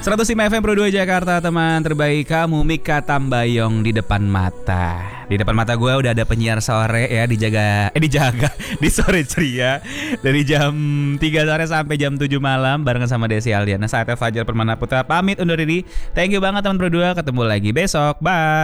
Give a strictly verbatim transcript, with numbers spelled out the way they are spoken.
seratus lima F M Pro dua Jakarta, teman terbaik kamu, Mika Tambayong di depan mata. Di depan mata gue udah ada penyiar sore ya, dijaga eh dijaga di sore ceria dari jam tiga sore sampai jam tujuh malam barengan sama Desi Aldiana. Saatnya Fajar Permana Putra pamit undur diri. Thank you banget teman Pro dua, ketemu lagi besok. Bye.